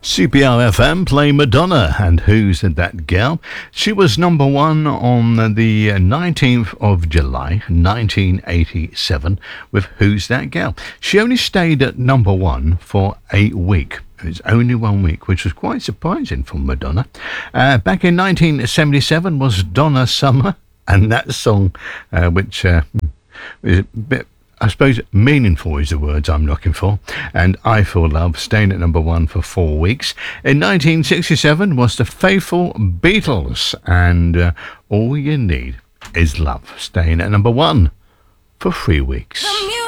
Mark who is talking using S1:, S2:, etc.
S1: CPR-FM play Madonna and Who's That Girl. She was number one on the 19th of July 1987 with Who's That Girl. She only stayed at number one for a week. It was only 1 week, which was quite surprising for Madonna. Back in 1977 was Donna Summer, and that song, which is a bit, I suppose, meaningful is the words I'm looking for. And I Feel Love, staying at number one for 4 weeks. In 1967 was the Faithful Beatles, and All You Need Is Love, staying at number one for 3 weeks.